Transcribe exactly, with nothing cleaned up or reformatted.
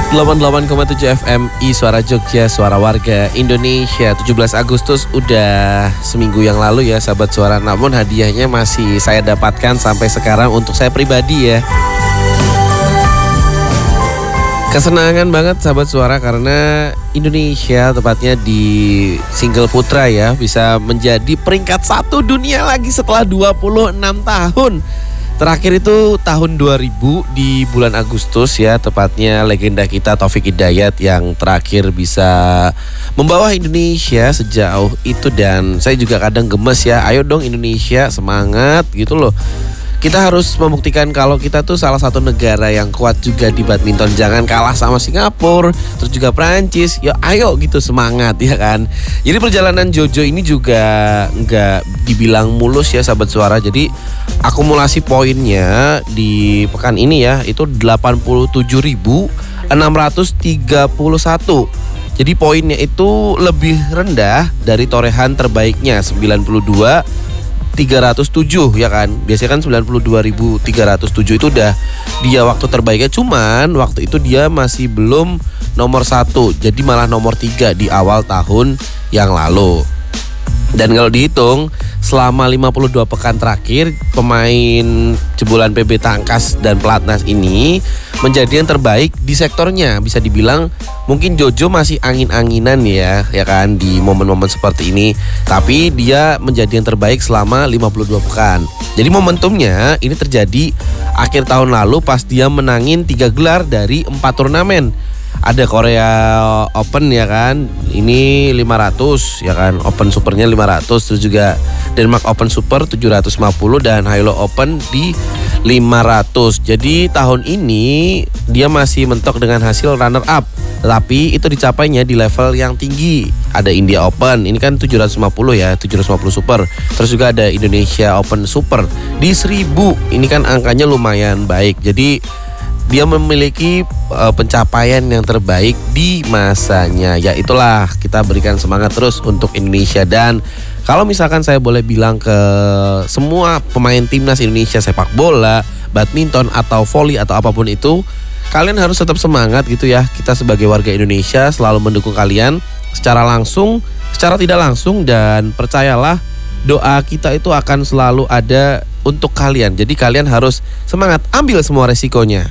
delapan puluh delapan koma tujuh F M I Suara Jogja, Suara Warga Indonesia. tujuh belas Agustus udah seminggu yang lalu ya sahabat suara. Namun hadiahnya masih saya dapatkan sampai sekarang untuk saya pribadi ya. Kesenangan banget sahabat suara karena Indonesia tepatnya di single putra ya bisa menjadi peringkat satu dunia lagi setelah dua puluh enam tahun. Terakhir itu tahun dua ribu di bulan Agustus ya, tepatnya legenda kita Taufik Hidayat yang terakhir bisa membawa Indonesia sejauh itu. Dan saya juga kadang gemes ya, ayo dong Indonesia semangat gitu loh. Kita harus membuktikan kalau kita tuh salah satu negara yang kuat juga di badminton. Jangan kalah sama Singapura, terus juga Prancis. Ya ayo gitu semangat ya kan. Jadi perjalanan Jojo ini juga nggak dibilang mulus ya sahabat suara. Jadi akumulasi poinnya di pekan ini ya itu delapan puluh tujuh ribu enam ratus tiga puluh satu. Jadi poinnya itu lebih rendah dari torehan terbaiknya sembilan puluh dua ribu tiga ratus tujuh ya kan. Biasanya kan sembilan puluh dua ribu tiga ratus tujuh itu udah dia waktu terbaiknya. Cuman waktu itu dia masih belum nomor satu, jadi malah nomor tiga di awal tahun yang lalu. Dan kalau dihitung selama lima puluh dua pekan terakhir, pemain jebolan P B Tangkas dan Pelatnas ini menjadi yang terbaik di sektornya. Bisa dibilang mungkin Jojo masih angin-anginan ya, ya kan di momen-momen seperti ini. Tapi dia menjadi yang terbaik selama lima puluh dua pekan. Jadi momentumnya ini terjadi akhir tahun lalu pas dia menangin tiga gelar dari empat turnamen. Ada Korea Open ya kan, ini lima ratus ya kan, Open Supernya lima ratus. Terus juga Denmark Open Super tujuh ratus lima puluh dan Hilo Open di lima ratus. Jadi tahun ini dia masih mentok dengan hasil runner up, tapi itu dicapainya di level yang tinggi. Ada India Open, ini kan tujuh ratus lima puluh ya, tujuh ratus lima puluh Super. Terus juga ada Indonesia Open Super di seribu, ini kan angkanya lumayan baik. Jadi dia memiliki uh, pencapaian yang terbaik di masanya. Ya itulah, kita berikan semangat terus untuk Indonesia. Dan kalau misalkan saya boleh bilang ke semua pemain timnas Indonesia sepak bola, badminton atau voli atau apapun itu, kalian harus tetap semangat gitu ya. Kita sebagai warga Indonesia selalu mendukung kalian secara langsung, secara tidak langsung. Dan percayalah, doa kita itu akan selalu ada untuk kalian. Jadi kalian harus semangat, ambil semua resikonya.